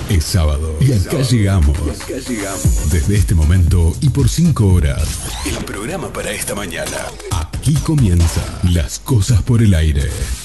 Es sábado y acá llegamos. Desde este momento y por 5 horas, el programa para esta mañana. Aquí comienza Las Cosas por el Aire.